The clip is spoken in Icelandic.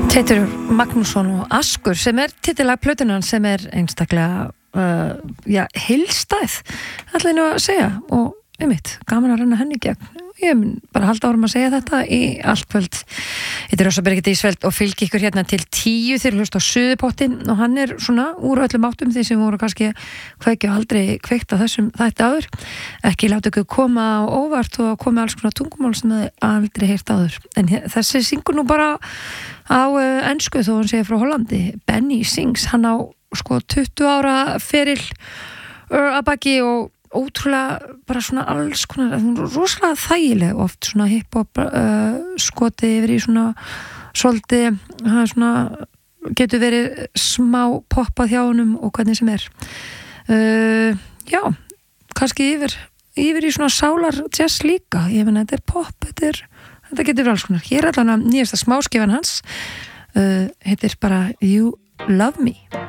Teitur Magnússon og Askur sem titilag plötunan sem einstaklega heilstæð ætla ég nú að segja og gaman að renna henni í gegn. Ég mun bara halda árum að segja þetta í allt kvöld. Þetta Rósa Birgitta Ísfeld og fylgi ykkur hérna til 10 þeir hlusta á Suðupottin og hann svona úr öllum áttum því sem voru kannski kveikja aldrei kveikt á þessum þætti áður. Ekki láta ykkur koma á óvart og koma alls konar tungumál sem þið aldrei heyrt áður. En þessi syngur nú bara á ensku þó hann segir frá Hollandi. Benny Sings, hann á 20 ára feril að baki og ótrúlega bara svona alls konar, rosalega þægileg oft svona hip-hop skoti yfir í svona svolítið, það svona getur verið smá poppað hjá honum og hvernig sem já, kannski yfir í svona sálar jazz líka, ég meina þetta pop, þetta getur verið alls konar. Hér allan að nýjasta smáskifan hans heitir bara You Love Me.